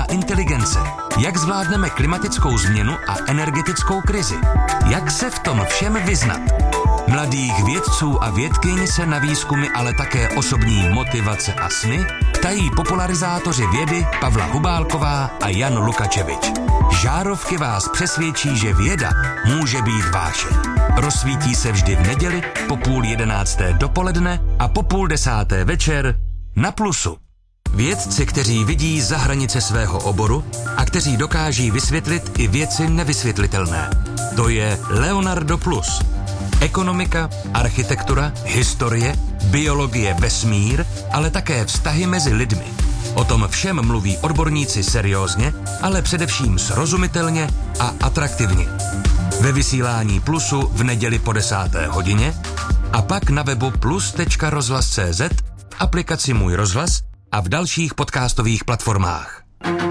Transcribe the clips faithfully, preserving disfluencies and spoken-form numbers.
umělá inteligence, jak zvládneme klimatickou změnu a energetickou krizi, jak se v tom všem vyznat. Mladých vědců a vědkyň se na výzkumy, ale také osobní motivace a sny ptají popularizátoři vědy Pavla Hubálková a Jan Lukačevič. Žárovky vás přesvědčí, že věda může být vášeň. Rozsvítí se vždy v neděli po půl jedenácté dopoledne a po půl desáté večer na Plusu. Vědci, kteří vidí za hranice svého oboru a kteří dokáží vysvětlit i věci nevysvětlitelné. To je Leonardo Plus. Ekonomika, architektura, historie, biologie, vesmír, ale také vztahy mezi lidmi. O tom všem mluví odborníci seriózně, ale především srozumitelně a atraktivně. Ve vysílání Plusu v neděli po desáté hodině a pak na webu plus tečka rozhlas tečka cé zet, aplikaci Můj rozhlas a v dalších podcastových platformách.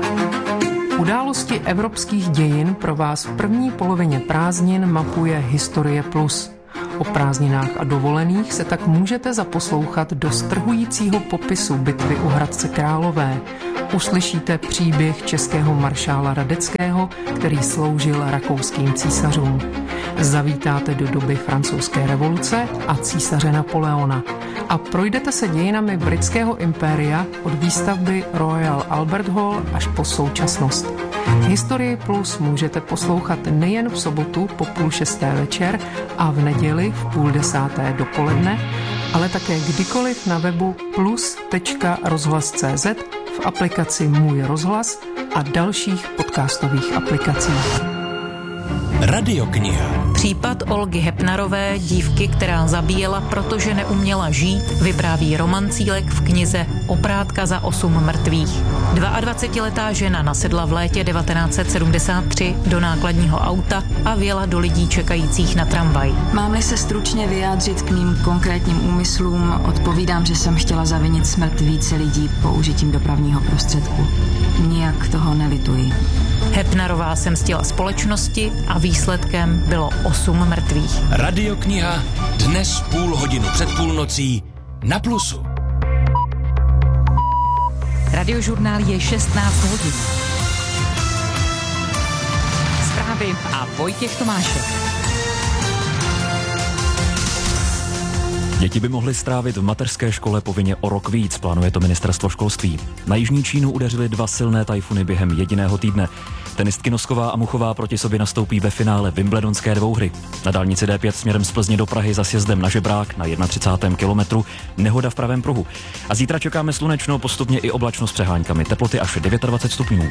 Události evropských dějin pro vás v první polovině prázdnin mapuje Historie Plus. O prázdninách a dovolených se tak můžete zaposlouchat do strhujícího popisu bitvy u Hradce Králové. Uslyšíte příběh českého maršála Radeckého, který sloužil rakouským císařům. Zavítáte do doby francouzské revoluce a císaře Napoleona. A projdete se dějinami britského impéria od výstavby Royal Albert Hall až po současnost. Historii Plus můžete poslouchat nejen v sobotu po půl šesté večer a v neděli v půl desáté dopoledne, ale také kdykoliv na webu plus tečka rozhlas tečka cé zet, v aplikaci Můj rozhlas a dalších podcastových aplikacích. Radiokniha. Případ Olgy Hepnarové, dívky, která zabíjela, protože neuměla žít, vypráví Roman Cílek v knize Oprátka za osm mrtvých. dvaadvacetiletá žena nasedla v létě devatenáct set sedmdesát tři do nákladního auta a vjela do lidí čekajících na tramvaj. Mám-li se stručně vyjádřit k mým konkrétním úmyslům, odpovídám, že jsem chtěla zavinit smrt více lidí použitím dopravního prostředku. Nijak toho nelituji. Hepnarová se mstila společnosti a výsledkem bylo osm mrtvých. Radiokniha dnes půl hodinu před půlnocí na Plusu. Radiožurnál je šestnáct hodin. Zprávy a Vojtěch Tomášek. Děti by mohly strávit v mateřské škole povinně o rok víc, plánuje to ministerstvo školství. Na jižní Čínu udeřily dva silné tajfuny během jediného týdne. Tenistky Nosková a Muchová proti sobě nastoupí ve finále wimbledonské dvouhry. Na dálnici dé pět směrem z Plzně do Prahy za sjezdem na Žebrák na třicátém prvním kilometru nehoda v pravém pruhu. A zítra čekáme slunečno, postupně i oblačno s přeháňkami. Teploty až dvacet devět stupňů.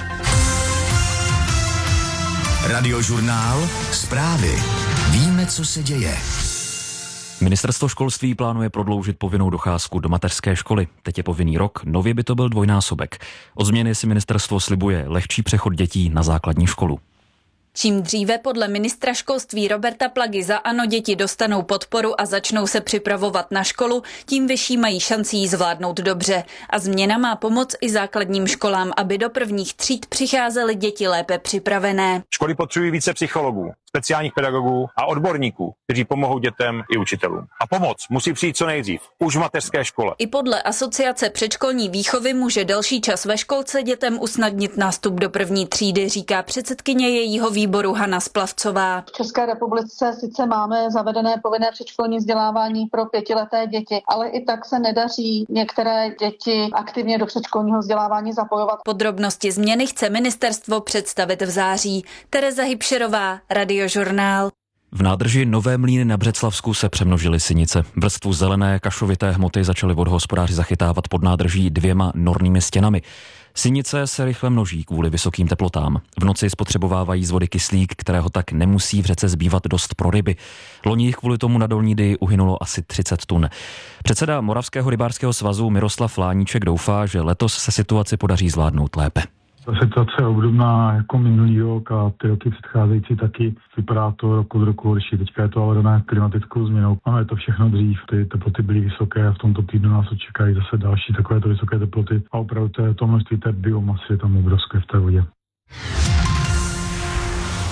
Radiožurnál. Zprávy. Víme, co se děje. Ministerstvo školství plánuje prodloužit povinnou docházku do mateřské školy. Teď je povinný rok, nově by to byl dvojnásobek. Od změny si ministerstvo slibuje lehčí přechod dětí na základní školu. Čím dříve podle ministra školství Roberta Plagy za ANO děti dostanou podporu a začnou se připravovat na školu, tím vyšší mají šanci ji zvládnout dobře. A změna má pomoct i základním školám, aby do prvních tříd přicházely děti lépe připravené. Školy potřebují více psychologů, speciálních pedagogů a odborníků, kteří pomohou dětem i učitelům. A pomoc musí přijít co nejdřív, už v mateřské škole. I podle Asociace předškolní výchovy může delší čas ve školce dětem usnadnit nástup do první třídy, říká předsedkyně jejího výboru Hana Splavcová. V České republice sice máme zavedené povinné předškolní vzdělávání pro pětileté děti, ale i tak se nedaří některé děti aktivně do předškolního vzdělávání zapojovat. Podrobnosti změny chce ministerstvo představit v září. Tereza Hybšerová, Radiožurnál. V nádrži Nové Mlýny na Břeclavsku se přemnožily sinice. Vrstvu zelené kašovité hmoty začaly vodohospodáři zachytávat pod nádrží dvěma nornými stěnami. Sinice se rychle množí kvůli vysokým teplotám. V noci spotřebovávají z vody kyslík, kterého tak nemusí v řece zbývat dost pro ryby. Loni jich kvůli tomu na Dolní Dyji uhynulo asi třicet tun. Předseda Moravského rybářského svazu Miroslav Láníček doufá, že letos se situaci podaří zvládnout lépe. Ta situace je obdobná jako minulý rok a ty roky předcházející taky. Vypadá to rok od roku horší. Teďka je to ale dané klimatickou změnou. Ano, je to všechno dřív. Ty teploty byly vysoké a v tomto týdnu nás očekají zase další takovéto vysoké teploty. A opravdu to, je to množství té biomasy je tam obrovské v té vodě.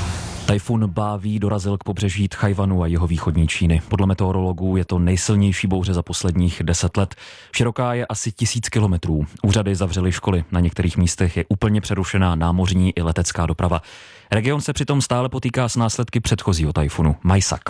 Tajfun Báví dorazil k pobřeží Tchajvanu a jeho východní Číny. Podle meteorologů je to nejsilnější bouře za posledních deset let. Široká je asi tisíc kilometrů. Úřady zavřely školy. Na některých místech je úplně přerušená námořní i letecká doprava. Region se přitom stále potýká s následky předchozího tajfunu Majsak.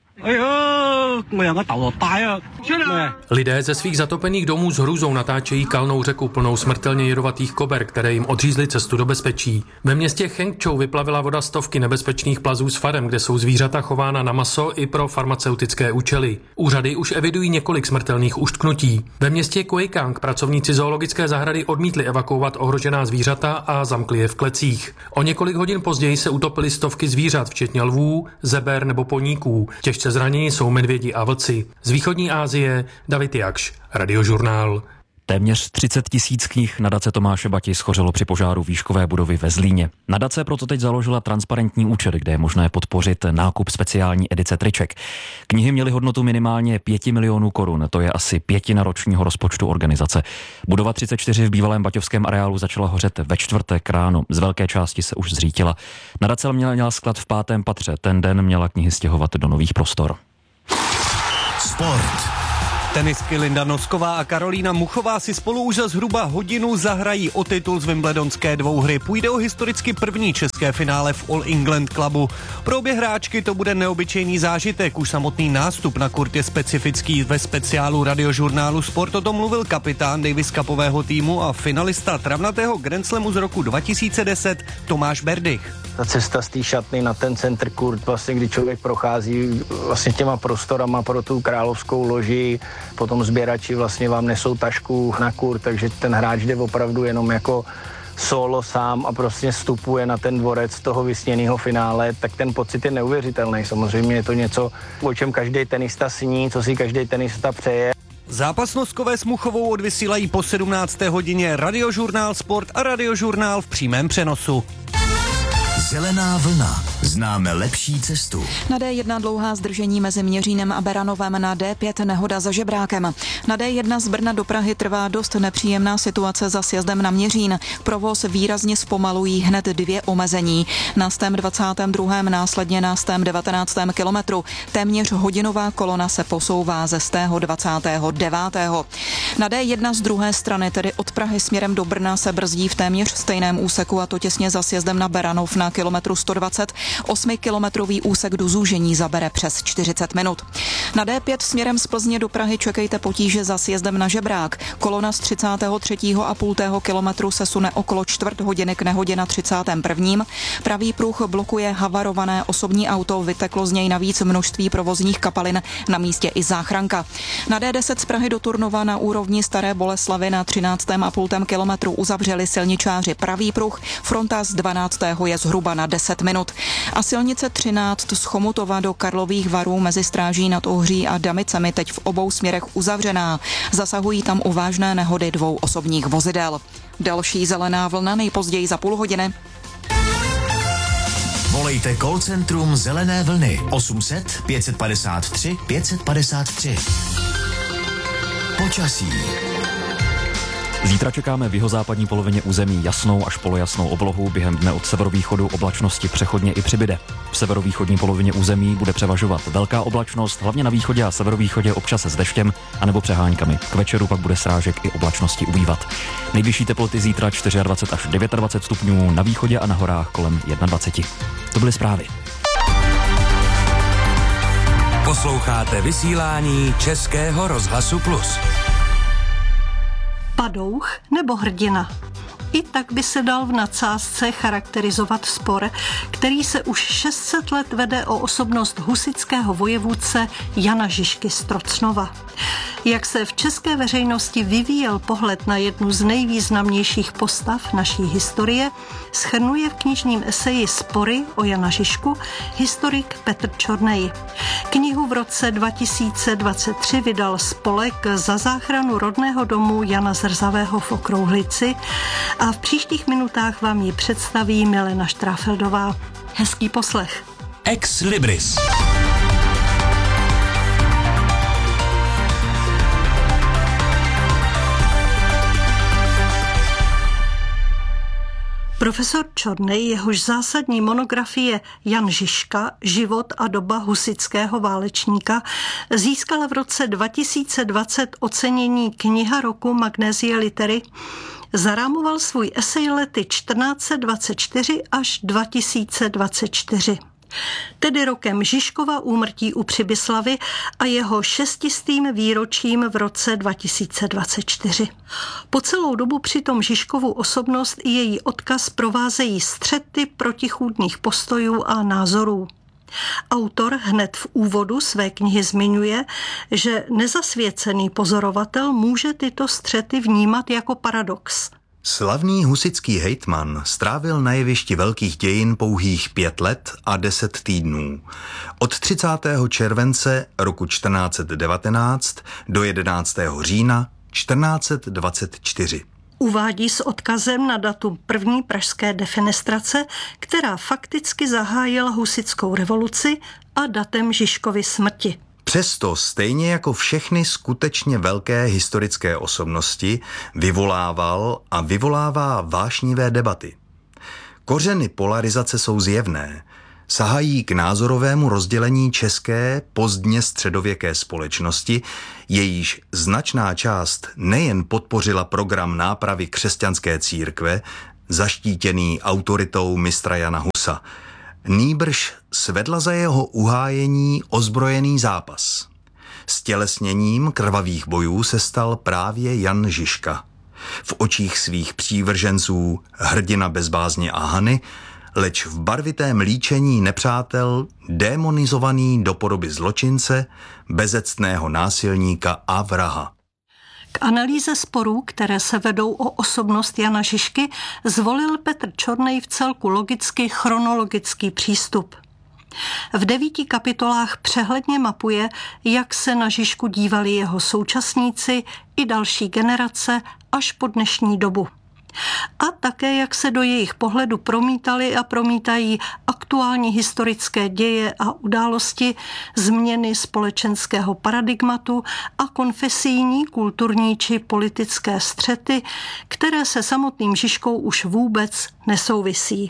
Lidé ze svých zatopených domů s hrůzou natáčejí kalnou řeku plnou smrtelně jedovatých kober, které jim odřízly cestu do bezpečí. Ve městě Chengchou vyplavila voda stovky nebezpečných plazů s farem, kde jsou zvířata chována na maso i pro farmaceutické účely. Úřady už evidují několik smrtelných uštknutí. Ve městě Kuekang pracovníci zoologické zahrady odmítli evakuovat ohrožená zvířata a zamkli je v klecích. O několik hodin později se utopily stovky zvířat, včetně lvů, zeber nebo poníků. Těžce zraněni jsou medvědi a vlci. Z východní Asie David Jakš, Radiožurnál. Téměř třicet tisíc knih nadace Tomáše Bati schořelo při požáru výškové budovy ve Zlíně. Nadace proto teď založila transparentní účet, kde je možné podpořit nákup speciální edice triček. Knihy měly hodnotu minimálně pět milionů korun, to je asi pětina ročního rozpočtu organizace. Budova třicet čtyři v bývalém baťovském areálu začala hořet ve čtvrtek ráno, z velké části se už zřítila. Nadace měla, měla sklad v pátém patře, ten den měla knihy stěhovat do nových prostor. Sport. Tenistky Linda Nosková a Karolína Muchová si spolu už za zhruba hodinu zahrají o titul z wimbledonské dvouhry. Půjde o historicky první české finále v All England Clubu. Pro obě hráčky to bude neobyčejný zážitek. Už samotný nástup na kurt je specifický. Ve speciálu Radiožurnálu Sport o tom mluvil kapitán Davis Cupového týmu a finalista travnatého Grand Slamu z roku dva tisíce deset Tomáš Berdych. Ta cesta z té šatny na ten center court, vlastně kdy člověk prochází vlastně těma prostorama pro tu královskou loži, potom sběrači vlastně vám nesou tašku na kurt, takže ten hráč jde opravdu jenom jako solo sám a prostě vstupuje na ten dvorec toho vysněného finále, tak ten pocit je neuvěřitelný. Samozřejmě je to něco, o čem každý tenista sní, co si každý tenista přeje. Zápas Noskové s Muchovou odvysílají po sedmnácté hodině Radiožurnál Sport a Radiožurnál v přímém přenosu. Zelená vlna. Známe lepší cestu. Na D jedna dlouhá zdržení mezi Měřínem a Beranovem, na D pět nehoda za Žebrákem. Na D jedna z Brna do Prahy trvá dost nepříjemná situace za sjezdem na Měřín. Provoz výrazně zpomalují hned dvě omezení. Na stém dvacátém druhém následně na stém devatenáctém kilometru. Téměř hodinová kolona se posouvá ze stého dvacátého devátého Na D jedna z druhé strany, tedy od Prahy směrem do Brna, se brzdí v téměř stejném úseku, a to těsně za sjezdem na Beranov na kilometru sto dvacet. Osmikilometrový úsek do zúžení zabere přes čtyřicet minut. Na D pět směrem z Plzně do Prahy čekejte potíže za sjezdem na Žebrák. Kolona z třicátého třetího a půl kilometru se sune okolo čtvrt hodiny k nehodě na třicátém prvním Pravý pruh blokuje havarované osobní auto, vyteklo z něj navíc množství provozních kapalin, na místě i záchranka. Na D deset z Prahy do Turnova na úrovni Staré Boleslavy na třináctém a půl kilometru uzavřeli silničáři pravý pruh, fronta z dvanáctého je zhruba na deset minut. A silnice třináct z Chomutova do Karlových Varů mezi Stráží nad Ohří a Damicemi teď v obou směrech uzavřená. Zasahují tam u vážné nehody dvou osobních vozidel. Další zelená vlna nejpozději za půl hodiny. Volejte call centrum Zelené vlny osm set pět padesát tři pět padesát tři. Počasí. Zítra čekáme v jihozápadní polovině území jasnou až polojasnou oblohu, během dne od severovýchodu oblačnosti přechodně i přibyde. V severovýchodní polovině území bude převažovat velká oblačnost, hlavně na východě a severovýchodě občas s deštěm anebo přeháňkami. K večeru pak bude srážek i oblačnosti ubývat. Nejvyšší teploty zítra dvacet čtyři až dvacet devět stupňů, na východě a na horách kolem dvacet jedna. To byly zprávy. Posloucháte vysílání Českého rozhlasu Plus. Padouch nebo hrdina? I tak by se dal v nadsázce charakterizovat spor, který se už šest set let vede o osobnost husitského vojevůdce Jana Žižky z Trocnova. Jak se v české veřejnosti vyvíjel pohled na jednu z nejvýznamnějších postav naší historie, shrnuje v knižním eseji Spory o Jana Žižku historik Petr Čornej. Knihu v roce dva tisíce dvacet tři vydal spolek Za záchranu rodného domu Jana Zrzavého v Okrouhlici a v příštích minutách vám ji představí Milena Štráfeldová. Hezký poslech. Ex Libris. Profesor Čornej, jehož zásadní monografie Jan Žižka, život a doba husitského válečníka, získala v roce dva tisíce dvacet ocenění Kniha roku Magnesie Litery, zarámoval svůj esej lety čtrnáct dvacet čtyři až dva tisíce dvacet čtyři. Tedy rokem Žižkova úmrtí u Přibyslavy a jeho šestistým výročím v roce dva tisíce dvacet čtyři. Po celou dobu přitom Žižkovu osobnost i její odkaz provázejí střety protichůdných postojů a názorů. Autor hned v úvodu své knihy zmiňuje, že nezasvěcený pozorovatel může tyto střety vnímat jako paradox. Slavný husitský hejtman strávil na jevišti velkých dějin pouhých pět let a deset týdnů. Od třicátého července roku čtrnáct devatenáct do jedenáctého října čtrnáct dvacet čtyři. Uvádí s odkazem na datum první pražské defenestrace, která fakticky zahájila husitskou revoluci, a datem Žižkovy smrti. Přesto stejně jako všechny skutečně velké historické osobnosti vyvolával a vyvolává vášnivé debaty. Kořeny polarizace jsou zjevné. Sahají k názorovému rozdělení české pozdně středověké společnosti, jejíž značná část nejen podpořila program nápravy křesťanské církve, zaštítěný autoritou mistra Jana Husa, nýbrž svedla za jeho uhájení ozbrojený zápas. Stělesněním krvavých bojů se stal právě Jan Žižka. V očích svých přívrženců hrdina bez bázně a hany, leč v barvitém líčení nepřátel démonizovaný do podoby zločince, bezectného násilníka a vraha. K analýze sporů, které se vedou o osobnost Jana Žižky, zvolil Petr Čornej v celku logicky chronologický přístup. V devíti kapitolách přehledně mapuje, jak se na Žižku dívali jeho současníci i další generace až po dnešní dobu. A také, jak se do jejich pohledu promítaly a promítají aktuální historické děje a události, změny společenského paradigmatu a konfesijní, kulturní či politické střety, které se samotným Žižkou už vůbec nesouvisí.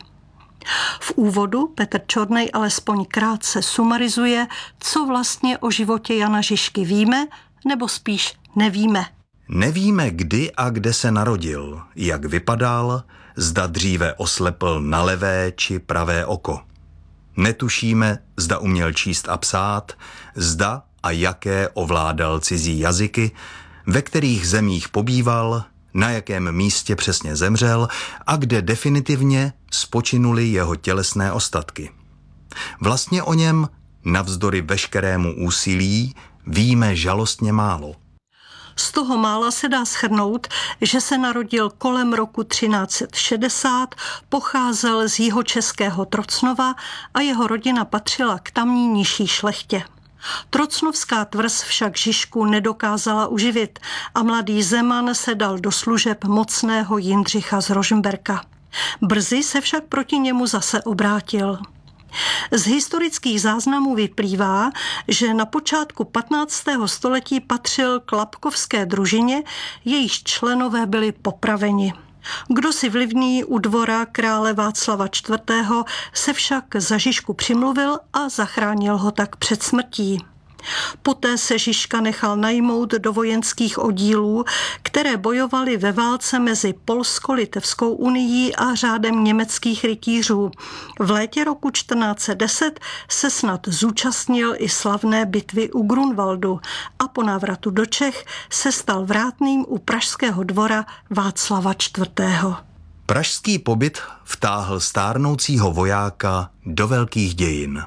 V úvodu Petr Čornej alespoň krátce sumarizuje, co vlastně o životě Jana Žižky víme, nebo spíš nevíme. Nevíme, kdy a kde se narodil, jak vypadal, zda dříve oslepl na levé či pravé oko. Netušíme, zda uměl číst a psát, zda a jaké ovládal cizí jazyky, ve kterých zemích pobýval, na jakém místě přesně zemřel a kde definitivně spočinuly jeho tělesné ostatky. Vlastně o něm, navzdory veškerému úsilí, víme žalostně málo. Z toho mála se dá shrnout, že se narodil kolem roku třináct set šedesát, pocházel z jihočeského Trocnova a jeho rodina patřila k tamní nižší šlechtě. Trocnovská tvrz však Žižku nedokázala uživit a mladý Zeman se dal do služeb mocného Jindřicha z Rožmberka. Brzy se však proti němu zase obrátil. Z historických záznamů vyplývá, že na počátku patnáctého století patřil k Lapkovské družině, jejíž členové byli popraveni. Kdosi vlivný u dvora krále Václava čtvrtého se však za Žižku přimluvil a zachránil ho tak před smrtí. Poté se Žižka nechal najmout do vojenských oddílů, které bojovaly ve válce mezi Polsko-Litevskou unií a řádem německých rytířů. V létě roku čtrnáct set deset se snad zúčastnil i slavné bitvy u Grunwaldu a po návratu do Čech se stal vrátným u pražského dvora Václava čtvrtého. Pražský pobyt vtáhl stárnoucího vojáka do velkých dějin.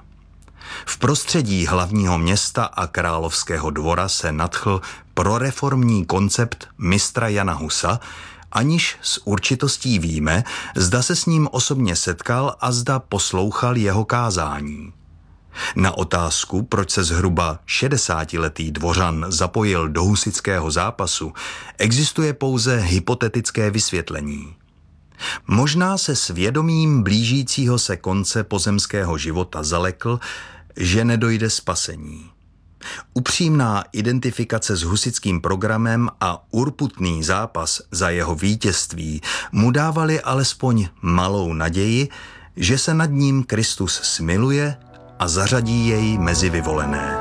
V prostředí hlavního města a královského dvora se nadchl proreformní koncept mistra Jana Husa, aniž s určitostí víme, zda se s ním osobně setkal a zda poslouchal jeho kázání. Na otázku, proč se zhruba šedesátiletý dvořan zapojil do husitského zápasu, existuje pouze hypotetické vysvětlení. Možná se svědomím blížícího se konce pozemského života zalekl, že nedojde spasení. Upřímná identifikace s husitským programem a urputný zápas za jeho vítězství mu dávali alespoň malou naději, že se nad ním Kristus smiluje a zařadí jej mezi vyvolené.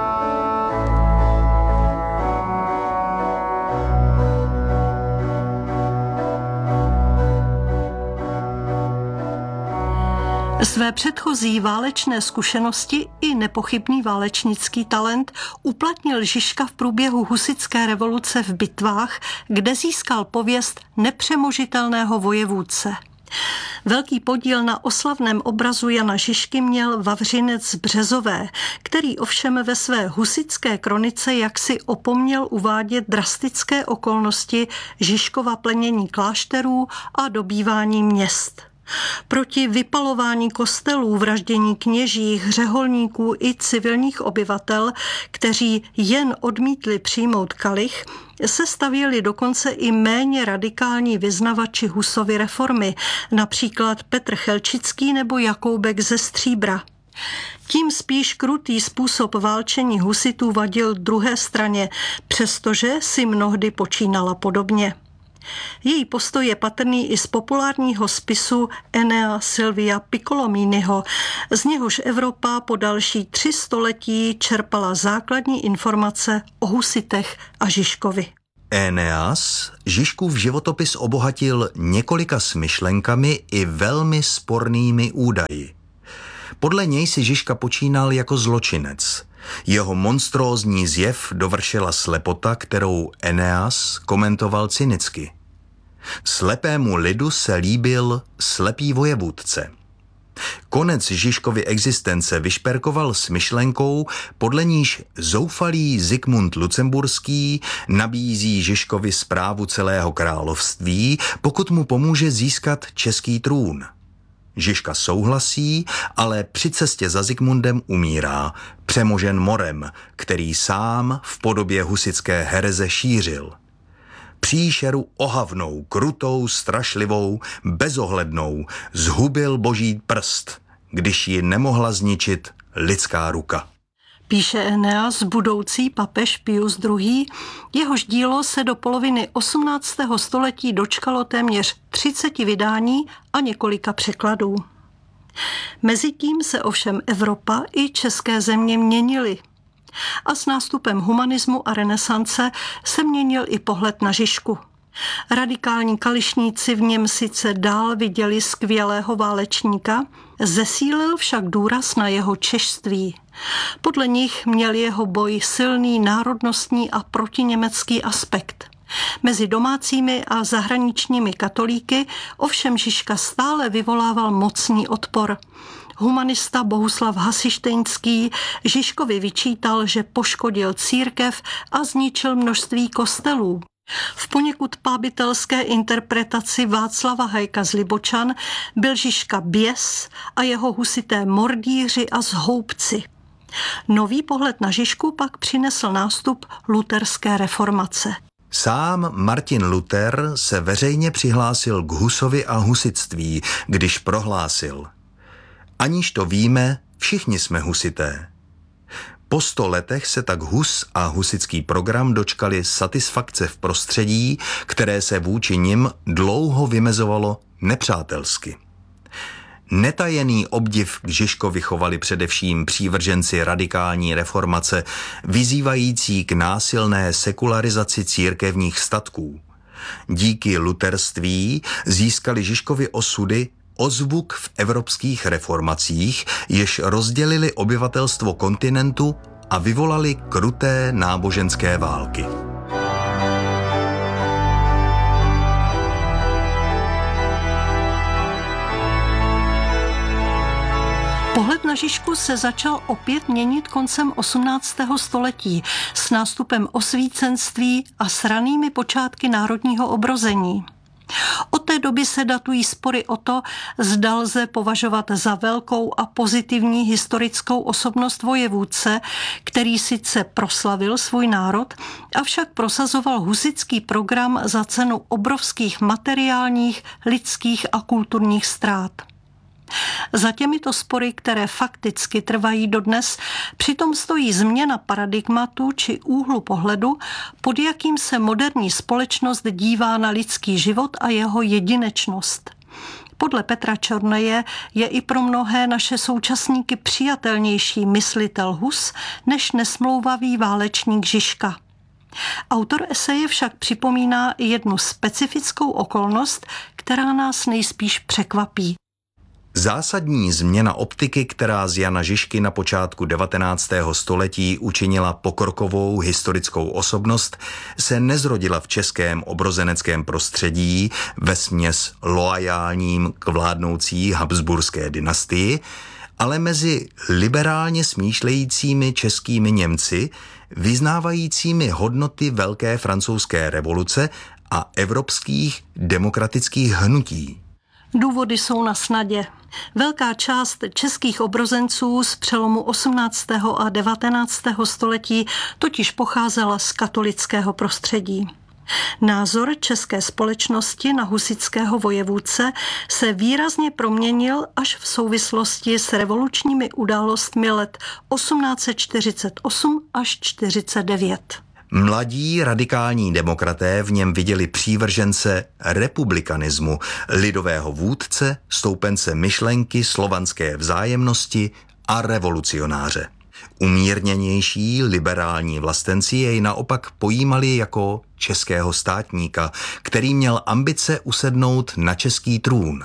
Své předchozí válečné zkušenosti i nepochybný válečnický talent uplatnil Žižka v průběhu husitské revoluce v bitvách, kde získal pověst nepřemožitelného vojevůdce. Velký podíl na oslavném obrazu Jana Žižky měl Vavřinec z Březové, který ovšem ve své husitské kronice jaksi opomněl uvádět drastické okolnosti Žižkova plenění klášterů a dobývání měst. Proti vypalování kostelů, vraždění kněží, hřeholníků i civilních obyvatel, kteří jen odmítli přijmout kalich, se stavěli dokonce i méně radikální vyznavači Husovy reformy, například Petr Chelčický nebo Jakoubek ze Stříbra. Tím spíš krutý způsob válčení husitů vadil druhé straně, přestože si mnohdy počínala podobně. Její postoj je patrný i z populárního spisu Enea Silvia Piccolominiho, z něhož Evropa po další tři století čerpala základní informace o husitech a Žižkovi. Eneas Žižkův životopis obohatil několika smyšlenkami i velmi spornými údaji. Podle něj si Žižka počínal jako zločinec. Jeho monstrózní zjev dovršila slepota, kterou Eneas komentoval cynicky. Slepému lidu se líbil slepý vojevůdce. Konec Žižkovy existence vyšperkoval s myšlenkou, podle níž zoufalý Zikmund Lucemburský nabízí Žižkovi správu celého království, pokud mu pomůže získat český trůn. Žižka souhlasí, ale při cestě za Zikmundem umírá, přemožen morem, který sám v podobě husitské hereze šířil. Příšeru ohavnou, krutou, strašlivou, bezohlednou zhubil boží prst, když ji nemohla zničit lidská ruka. Píše Eneas, budoucí papež Pius druhý. Jehož dílo se do poloviny osmnáctého století dočkalo téměř třiceti vydání a několika překladů. Mezitím se ovšem Evropa i české země měnily. A s nástupem humanismu a renesance se měnil i pohled na Žižku. Radikální kališníci v něm sice dál viděli skvělého válečníka, zesílil však důraz na jeho češství. Podle nich měl jeho boj silný národnostní a protiněmecký aspekt. Mezi domácími a zahraničními katolíky ovšem Žižka stále vyvolával mocný odpor. Humanista Bohuslav Hasištejnský Žižkovi vyčítal, že poškodil církev a zničil množství kostelů. V poněkud pábitelské interpretaci Václava Hajka z Libočan byl Žižka běs a jeho husité mordíři a zhoubci. Nový pohled na Žižku pak přinesl nástup luterské reformace. Sám Martin Luther se veřejně přihlásil k Husovi a husitství, když prohlásil: aniž to víme, všichni jsme husité. Po sto letech se tak Hus a husitský program dočkali satisfakce v prostředí, které se vůči nim dlouho vymezovalo nepřátelsky. Netajený obdiv k Žižkovi chovali především přívrženci radikální reformace, vyzývající k násilné sekularizaci církevních statků. Díky luterství získali Žižkovi osudy ozvuk v evropských reformacích, jež rozdělili obyvatelstvo kontinentu a vyvolali kruté náboženské války. Pohled na Žižku se začal opět měnit koncem osmnáctého století s nástupem osvícenství a s ranými počátky národního obrození. Od té doby se datují spory o to, zda lze považovat za velkou a pozitivní historickou osobnost vojevůdce, který sice proslavil svůj národ, avšak prosazoval husitský program za cenu obrovských materiálních, lidských a kulturních ztrát. Za těmito spory, které fakticky trvají dodnes, přitom stojí změna paradigmatu či úhlu pohledu, pod jakým se moderní společnost dívá na lidský život a jeho jedinečnost. Podle Petra Čorneje je i pro mnohé naše současníky přijatelnější myslitel Hus než nesmlouvavý válečník Žižka. Autor eseje však připomíná i jednu specifickou okolnost, která nás nejspíš překvapí. Zásadní změna optiky, která z Jana Žižky na počátku devatenáctého století učinila pokrokovou historickou osobnost, se nezrodila v českém obrozeneckém prostředí vesměs loajálním k vládnoucí habsburské dynastii, ale mezi liberálně smýšlejícími českými Němci, vyznávajícími hodnoty Velké francouzské revoluce a evropských demokratických hnutí. Důvody jsou na snadě. Velká část českých obrozenců z přelomu osmnáctého a devatenáctého století totiž pocházela z katolického prostředí. Názor české společnosti na husitského vojevůdce se výrazně proměnil až v souvislosti s revolučními událostmi let osmnáct set čtyřicet osm až čtyřicet devět. Mladí radikální demokraté v něm viděli přívržence republikanismu, lidového vůdce, stoupence myšlenky slovanské vzájemnosti a revolucionáře. Umírněnější liberální vlastenci jej naopak pojímali jako českého státníka, který měl ambice usednout na český trůn.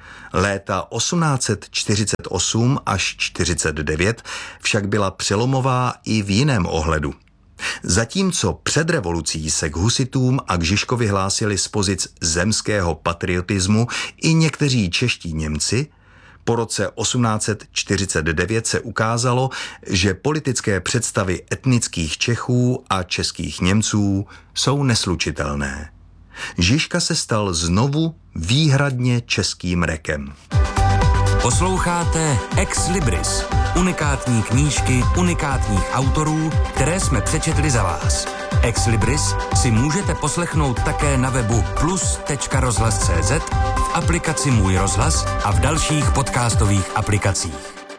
Léta osmnáct set čtyřicet osm až čtyřicet devět však byla přelomová i v jiném ohledu. Zatímco před revolucí se k husitům a k Žižkovi hlásili z pozic zemského patriotismu i někteří čeští Němci, po roce osmnáct set čtyřicet devět se ukázalo, že politické představy etnických Čechů a českých Němců jsou neslučitelné. Žižka se stal znovu výhradně českým rekem. Posloucháte Ex Libris, unikátní knížky unikátních autorů, které jsme přečetli za vás. Ex Libris si můžete poslechnout také na webu plus tečka rozhlas tečka cé zet, v aplikaci Můj rozhlas a v dalších podcastových aplikacích.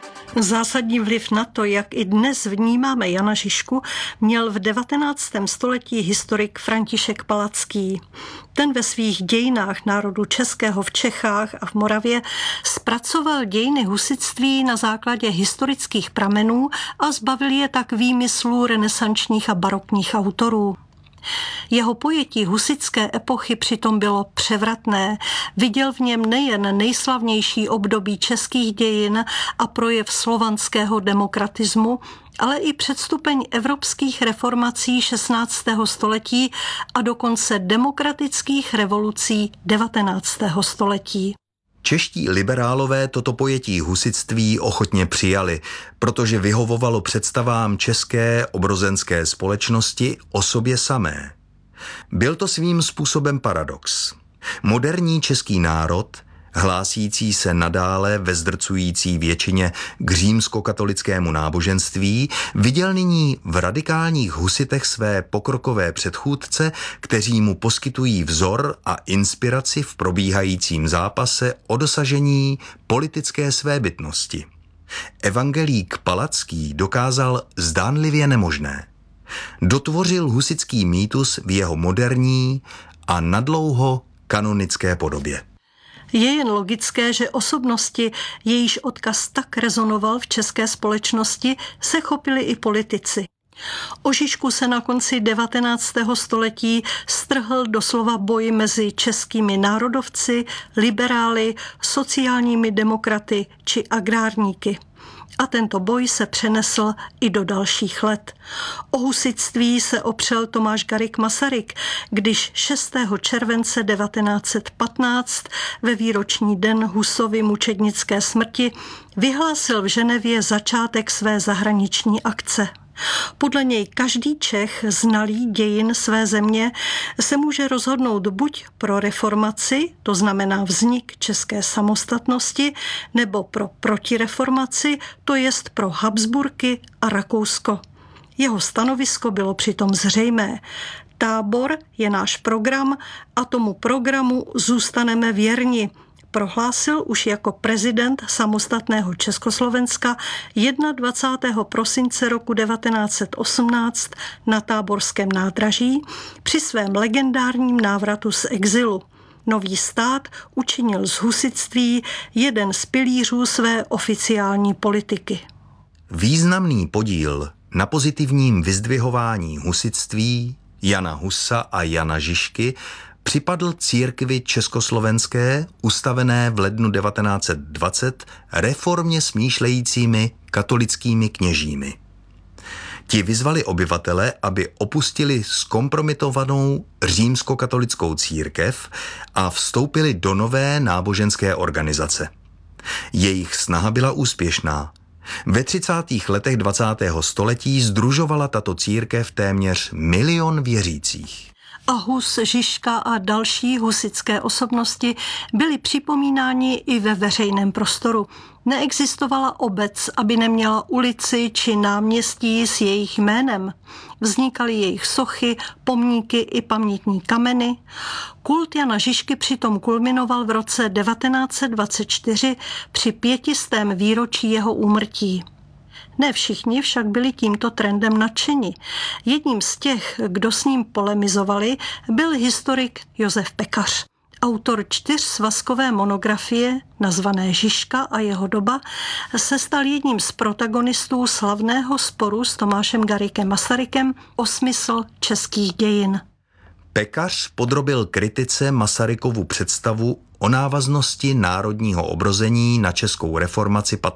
Zásadní vliv na to, jak i dnes vnímáme Jana Žižku, měl v devatenáctém století historik František Palacký. Ten ve svých dějinách národu českého v Čechách a v Moravě zpracoval dějiny husitství na základě historických pramenů a zbavil je tak výmyslů renesančních a barokních autorů. Jeho pojetí husitské epochy přitom bylo převratné. Viděl v něm nejen nejslavnější období českých dějin a projev slovanského demokratismu, ale i předstupeň evropských reformací šestnáctého století a dokonce demokratických revolucí devatenáctého století. Čeští liberálové toto pojetí husitství ochotně přijali, protože vyhovovalo představám české obrozenské společnosti o sobě samé. Byl to svým způsobem paradox. Moderní český národ, hlásící se nadále ve zdrcující většině k římskokatolickému náboženství, viděl nyní v radikálních husitech své pokrokové předchůdce, kteří mu poskytují vzor a inspiraci v probíhajícím zápase o dosažení politické svébytnosti. Evangelík Palacký dokázal zdánlivě nemožné. Dotvořil husitský mýtus v jeho moderní a nadlouho kanonické podobě. Je jen logické, že osobnosti, jejíž odkaz tak rezonoval v české společnosti, se chopili i politici. O Žižku se na konci devatenáctého století strhl doslova boj mezi českými národovci, liberály, sociálními demokraty či agrárníky. A tento boj se přenesl i do dalších let. O husitství se opřel Tomáš Garrigue Masaryk, když šestého července devatenáct set patnáct ve výroční den Husovy mučednické smrti vyhlásil v Ženevě začátek své zahraniční akce. Podle něj každý Čech, znalý dějin své země, se může rozhodnout buď pro reformaci, to znamená vznik české samostatnosti, nebo pro protireformaci, to jest pro Habsburky a Rakousko. Jeho stanovisko bylo přitom zřejmé. Tábor je náš program a tomu programu zůstaneme věrni. prohlásil už jako prezident samostatného Československa dvacátého prvního prosince roku devatenáct set osmnáct na Táborském nádraží při svém legendárním návratu z exilu. Nový stát učinil z husitství jeden z pilířů své oficiální politiky. Významný podíl na pozitivním vyzdvihování husitství Jana Husa a Jana Žižky připadl církvi československé, ustavené v lednu devatenáct set dvacet reformně smýšlejícími katolickými kněžími. Ti vyzvali obyvatele, aby opustili zkompromitovanou římskokatolickou církev a vstoupili do nové náboženské organizace. Jejich snaha byla úspěšná. Ve třicátých letech dvacátého století sdružovala tato církev téměř milion věřících. A Hus, Žižka a další husitské osobnosti byly připomínáni i ve veřejném prostoru. Neexistovala obec, aby neměla ulici či náměstí s jejich jménem. Vznikaly jejich sochy, pomníky i pamětní kameny. Kult Jana Žižky přitom kulminoval v roce devatenáct set dvacet čtyři při pětistém výročí jeho úmrtí. Ne všichni však byli tímto trendem nadšeni. Jedním z těch, kdo s ním polemizovali, byl historik Josef Pekař. Autor čtyřsvazkové monografie, nazvané Žižka a jeho doba, se stal jedním z protagonistů slavného sporu s Tomášem Garriguem Masarykem o smysl českých dějin. Pekař podrobil kritice Masarykovu představu o návaznosti národního obrození na českou reformaci